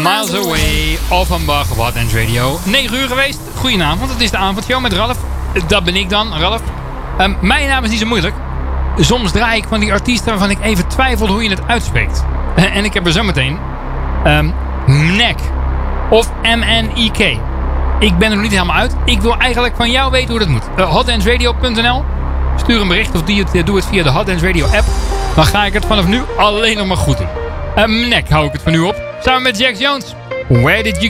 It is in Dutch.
Miles Away, Offenbach, Hot Dance Radio. 9 uur geweest. Goedenavond, het is de avondshow met Ralf. Dat ben ik dan, Ralf. Mijn naam is niet zo moeilijk. Soms draai ik van die artiesten waarvan ik even twijfel hoe je het uitspreekt. En ik heb er zometeen Mnek. Of M-N-I-K. Ik ben er nog niet helemaal uit. Ik wil eigenlijk van jou weten hoe dat moet. Hotdanceradio.nl. Stuur een bericht of doe het via de Hot Dance Radio app. Dan ga ik het vanaf nu alleen nog maar goed doen. Mnek hou ik het van nu op. Samen met Jack Jones. Where did you